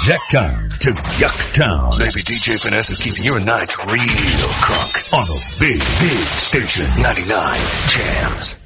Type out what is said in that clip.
Jacktown to Yucktown. Baby, DJ Finesse is keeping your nights real crunk on the big station 99 Jams.